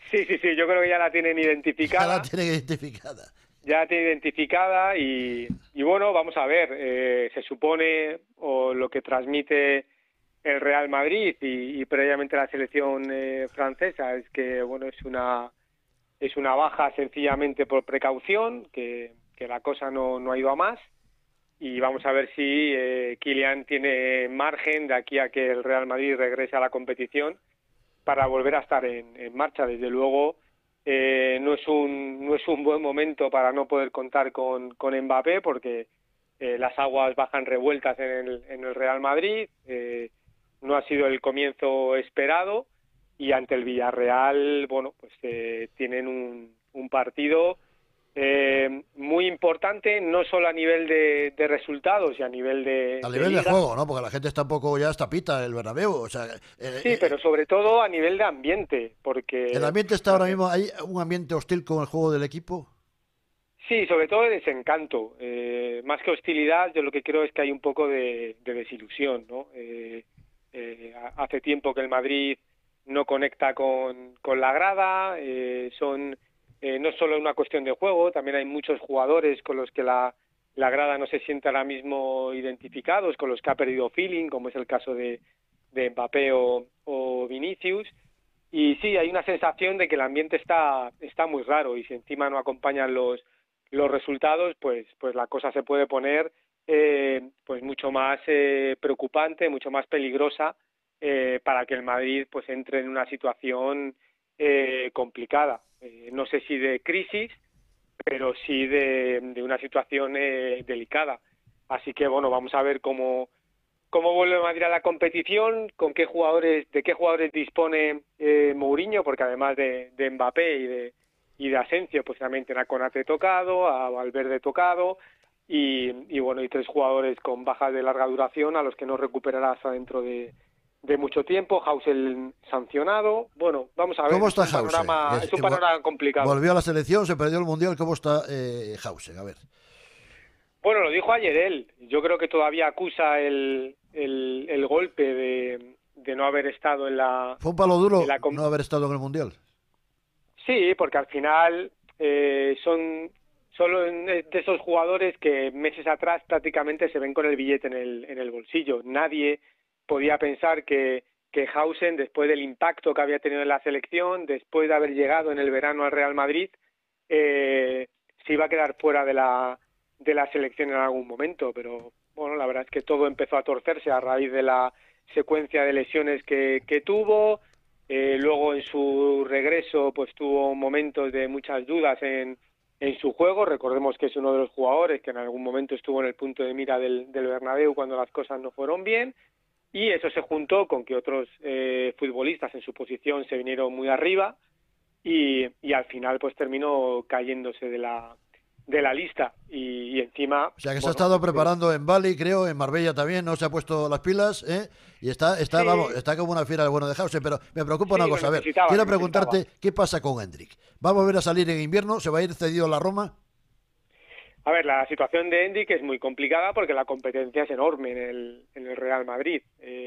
Sí, sí, sí, yo creo que ya la tienen Ya la identificada. tienen identificada. Ya la tienen identificada y bueno, vamos a ver, se supone, o lo que transmite el Real Madrid y previamente la selección francesa, es que bueno, es una baja sencillamente por precaución, que la cosa no ha ido a más, y vamos a ver si Kylian tiene margen de aquí a que el Real Madrid regrese a la competición para volver a estar en marcha. Desde luego, no es un buen momento para no poder contar con Mbappé, porque las aguas bajan revueltas en el Real Madrid, no ha sido el comienzo esperado, y ante el Villarreal, bueno, pues tienen un partido muy importante, no solo a nivel de resultados y a nivel A de nivel de liga. juego, ¿no? Porque la gente está un poco ya está pita el Bernabéu. O sea, Sí, pero sobre todo a nivel de ambiente, el porque ambiente está la ahora se- mismo, hay un ambiente hostil con el juego del equipo. sí, sobre todo de desencanto. Más que hostilidad, yo lo que creo es que hay un poco de desilusión, ¿no? Hace tiempo que el Madrid no conecta con la grada, no solo una cuestión de juego, también hay muchos jugadores con los que la grada no se siente ahora mismo identificados, con los que ha perdido feeling, como es el caso de Mbappé o Vinicius. Y sí, hay una sensación de que el ambiente está muy raro, y si encima no acompañan los resultados, pues la cosa se puede poner pues mucho más preocupante, mucho más peligrosa, para que el Madrid pues entre en una situación complicada. No sé si de crisis, pero sí de una situación delicada. Así que bueno, vamos a ver cómo vuelve Madrid a la competición, de qué jugadores dispone Mourinho, porque además de Mbappé y de Asensio, pues también tiene a Konate tocado, a Valverde tocado, y bueno, y tres jugadores con bajas de larga duración a los que no recuperará hasta dentro de mucho tiempo. Hausel sancionado. Bueno, vamos a ver, ¿Cómo está Hause? es un panorama complicado. Volvió a la selección, se perdió el Mundial. ¿Cómo está Hause? A ver. Bueno, lo dijo ayer él. Yo creo que todavía acusa el golpe de no haber estado ¿Fue un palo en duro la com- no haber estado en el Mundial? Sí, porque al final son solo de esos jugadores que meses atrás prácticamente se ven con el billete en el bolsillo. Nadie podía pensar que Hausen, después del impacto que había tenido en la selección, después de haber llegado en el verano al Real Madrid, eh, se iba a quedar fuera de la selección en algún momento. Pero bueno, la verdad es que todo empezó a torcerse a raíz de la secuencia de lesiones que tuvo. Luego en su regreso pues tuvo momentos de muchas dudas en su juego. Recordemos que es uno de los jugadores que en algún momento estuvo en el punto de mira del Bernabéu cuando las cosas no fueron bien, y eso se juntó con que otros futbolistas en su posición se vinieron muy arriba, y al final pues terminó cayéndose de la lista, y encima, O sea, que se ha bueno, estado pues preparando en Bali, creo, en Marbella también, no se ha puesto las pilas, ¿eh? Y vamos, sí, está como una fiera el bueno de Hause, pero me preocupa una sí, lo cosa. A ver, necesitaba, quiero lo necesitaba. preguntarte, ¿qué pasa con Hendrik? ¿Va a volver a salir en invierno? ¿Se va a ir cedido a la Roma? A ver, la situación de Endic es muy complicada porque la competencia es enorme en el Real Madrid.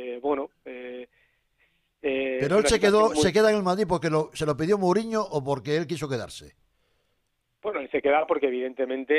Es Pero él una situación se muy... queda en el Madrid porque se lo pidió Mourinho o porque él quiso quedarse. Bueno, él se queda porque evidentemente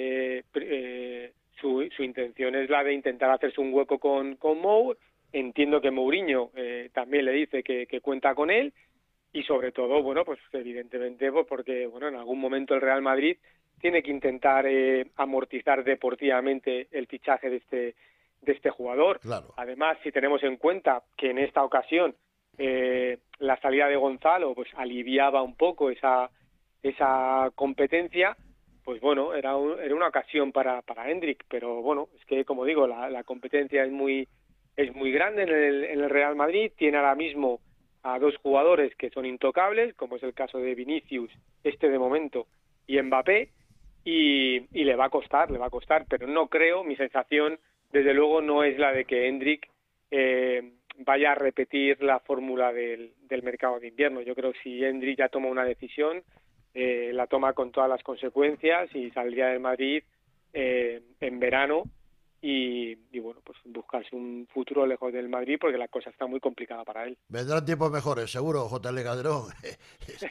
su intención es la de intentar hacerse un hueco con Mou. Entiendo que Mourinho también le dice que cuenta con él, y sobre todo, bueno, pues evidentemente pues porque, bueno, en algún momento el Real Madrid tiene que intentar amortizar deportivamente el fichaje de este jugador. Claro. Además, si tenemos en cuenta que en esta ocasión la salida de Gonzalo pues aliviaba un poco esa competencia, pues bueno, era una ocasión para Hendrik, pero bueno, es que como digo, la competencia es muy grande en el Real Madrid. Tiene ahora mismo a dos jugadores que son intocables, como es el caso de Vinicius, este de momento, y Mbappé, y le va a costar, pero no creo, mi sensación desde luego no es la de que Hendrik vaya a repetir la fórmula del mercado de invierno. Yo creo que si Hendrik ya toma una decisión, la toma con todas las consecuencias y saldría del Madrid en verano, y bueno, pues buscarse un futuro lejos del Madrid porque la cosa está muy complicada para él. Vendrán tiempos mejores, seguro, JL Calderón.